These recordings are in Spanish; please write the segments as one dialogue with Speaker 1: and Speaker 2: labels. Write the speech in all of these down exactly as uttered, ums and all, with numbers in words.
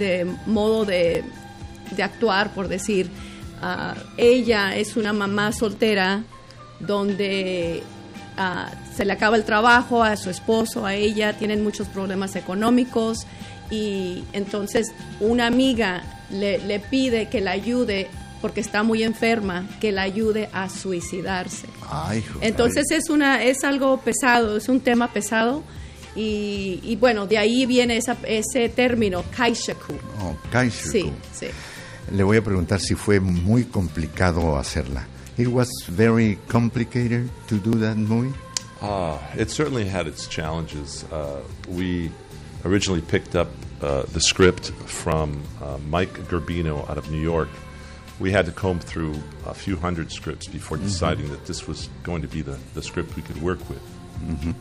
Speaker 1: de modo de, de actuar, por decir. Uh, ella es una mamá soltera donde uh, se le acaba el trabajo a su esposo, a ella, tienen muchos problemas económicos y entonces una amiga le, le pide que la ayude porque está muy enferma, que la ayude a suicidarse.
Speaker 2: Ay,
Speaker 1: entonces es una es algo pesado, es un tema pesado y, y bueno, de ahí viene esa, ese término, kaishaku.
Speaker 2: Oh, kaishaku.
Speaker 1: Sí, sí.
Speaker 2: Le voy a preguntar si fue muy complicado hacerla. It was very complicated to do that movie?
Speaker 3: Uh, it certainly had its challenges. Uh, we originally picked up uh, the script from uh, Mike Gerbino out of New York. We had to comb through a few hundred scripts before mm-hmm. deciding that this was going to be the, the script we could work with.
Speaker 2: Mm-hmm.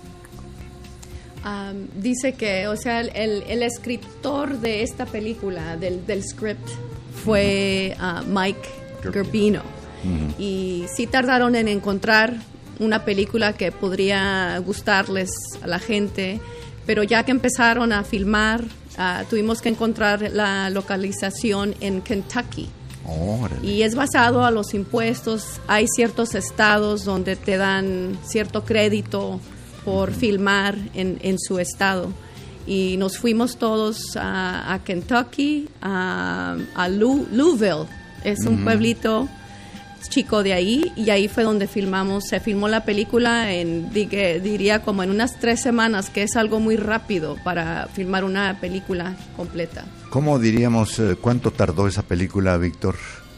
Speaker 1: Um, dice que, o sea, el, el escritor de esta película, del, del script, fue uh, Mike Gerbino. Uh-huh. Y sí tardaron en encontrar una película que podría gustarles a la gente, pero ya que empezaron a filmar, uh, tuvimos que encontrar la localización en Kentucky.
Speaker 2: Oh,
Speaker 1: y es basado a los impuestos. Hay ciertos estados donde te dan cierto crédito por uh-huh. filmar en, en su estado. Y nos fuimos todos a, a Kentucky, a, a Lou, Louisville, es un uh-huh. pueblito chico de ahí, y ahí fue donde filmamos, se filmó la película en, diría como en unas tres semanas, que es algo muy rápido para filmar una película completa.
Speaker 2: ¿Cómo diríamos, uh, cuánto tardó esa película, Víctor?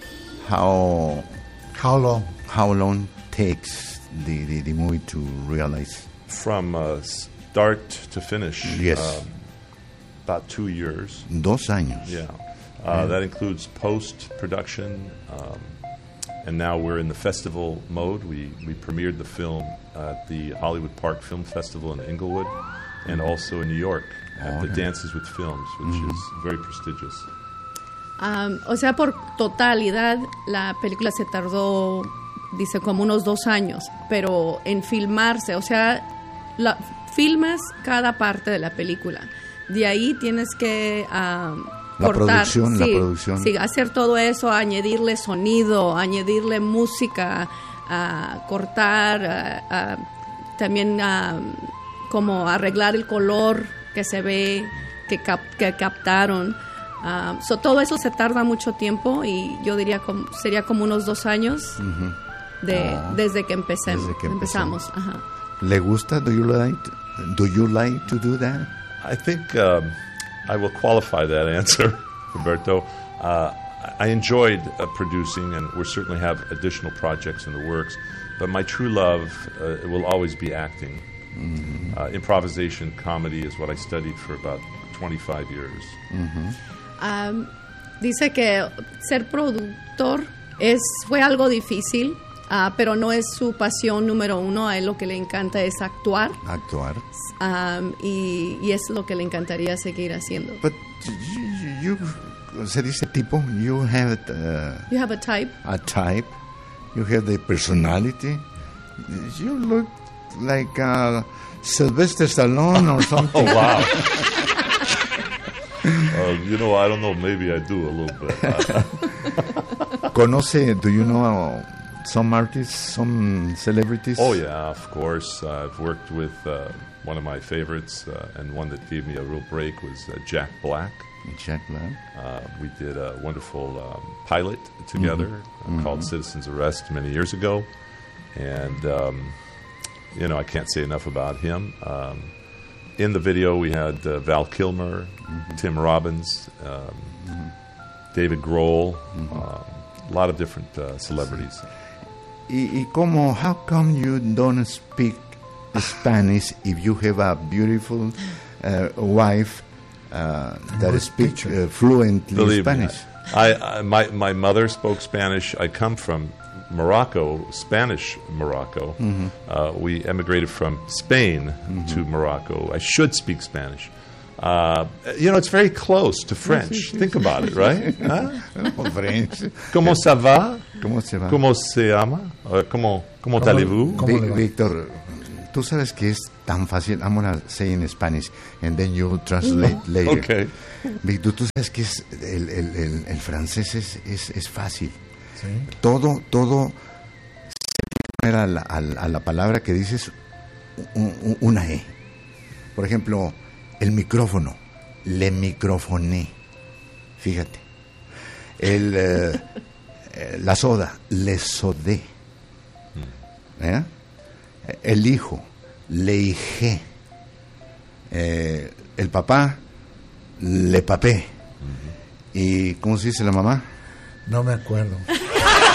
Speaker 2: How,
Speaker 4: how long?
Speaker 2: How long takes the, the, the movie to realize?
Speaker 3: From uh, start to finish,
Speaker 2: yes.
Speaker 3: um, about two years.
Speaker 2: Dos años.
Speaker 3: Yeah, uh, yeah. That includes post-production, um, and now we're in the festival mode. We we premiered the film at the Hollywood Park Film Festival in Inglewood, and also in New York at
Speaker 2: okay.
Speaker 3: the Dances with Films, which mm-hmm. is very prestigious.
Speaker 1: Um, o sea, por totalidad, la película se tardó, dice, como unos dos años, pero en filmarse, o sea, la, filmas cada parte de la película. De ahí tienes que um,
Speaker 2: la
Speaker 1: cortar,
Speaker 2: producción,
Speaker 1: sí,
Speaker 2: la producción.
Speaker 1: Sí, hacer todo eso, añadirle sonido, añadirle música, uh, cortar, uh, uh, también uh, como arreglar el color que se ve, que, cap, que captaron. Uh, so, todo eso se tarda mucho tiempo y yo diría como, sería como unos dos años uh-huh. de, ah, desde que empecemos,
Speaker 2: desde que
Speaker 1: empezamos. Ajá.
Speaker 2: ¿Le gusta? Do you like? Do you like to do that?
Speaker 3: I think um, I will qualify that answer, Roberto. Uh, I enjoyed uh, producing, and we certainly have additional projects in the works. But my true love uh, will always be acting. Mm-hmm. Uh, improvisation, comedy is what I studied for about twenty-five years.
Speaker 2: Mm-hmm.
Speaker 1: Um, dice que ser productor es fue algo difícil, uh, pero no es su pasión número uno. A él lo que le encanta es actuar.
Speaker 2: Actuar.
Speaker 1: Um, y, y es lo que le encantaría seguir haciendo.
Speaker 2: But you, you se dice tipo, you have uh,
Speaker 1: you have a type.
Speaker 2: A type. You have the personality. You look like uh, Sylvester Stallone or something.
Speaker 3: Oh, wow. Uh, you know, I don't know. Maybe I do a little bit.
Speaker 2: Conoce? Do you know uh, some artists, some celebrities?
Speaker 3: Oh yeah, of course. Uh, I've worked with uh, one of my favorites, uh, and one that gave me a real break was uh, Jack Black.
Speaker 2: Jack Black.
Speaker 3: Uh, we did a wonderful um, pilot together mm-hmm. uh, mm-hmm. called Citizen's Arrest many years ago, and um, you know, I can't say enough about him. Um, In the video, we had uh, Val Kilmer, mm-hmm. Tim Robbins, um, mm-hmm. David Grohl, mm-hmm. uh, a lot of different uh, celebrities.
Speaker 2: Y, y como, how come you don't speak Spanish if you have a beautiful uh, wife uh, that speaks uh, fluently
Speaker 3: Believe
Speaker 2: Spanish?
Speaker 3: Me, I, I, my, my mother spoke Spanish. I come from Morocco, Spanish Morocco. Mm-hmm. Uh, we emigrated from Spain mm-hmm. to Morocco. I should speak Spanish. Uh, you know, it's very close to French. Think about it, right? Huh? ¿Cómo ça va?
Speaker 2: ¿Cómo se va?
Speaker 3: ¿Cómo se llama? Uh, ¿Cómo, cómo allez-vous?
Speaker 2: Víctor, tú sabes que es tan fácil. I'm going to say in Spanish and then you translate later.
Speaker 3: Okay.
Speaker 2: Tú, tú sabes que es, el, el, el, el francés es, es, es fácil.
Speaker 4: Sí.
Speaker 2: Todo, todo se a la, a, la, a la palabra que dices un, un, una E. Por ejemplo, el micrófono, le microfoné. Fíjate. El, eh, la soda, le sodé. ¿Eh? El hijo, le hijé. Eh, el papá, le papé. ¿Y cómo se dice la mamá?
Speaker 4: No me acuerdo.